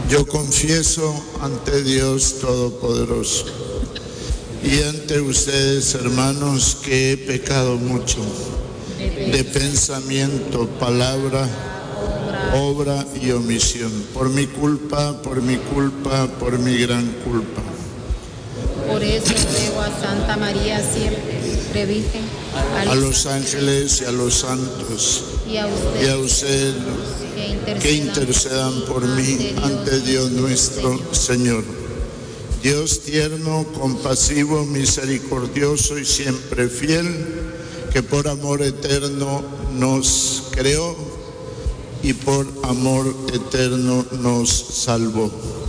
Yo confieso ante Dios Todopoderoso y ante ustedes, hermanos, que he pecado mucho de pensamiento, palabra, obra y omisión, por mi culpa, por mi gran culpa. Por eso ruego a Santa María siempre Virgen, a los ángeles y a los santos, y a usted, que intercedan por mí ante Dios nuestro Señor. Dios tierno, compasivo, misericordioso y siempre fiel, que por amor eterno nos creó y por amor eterno nos salvó.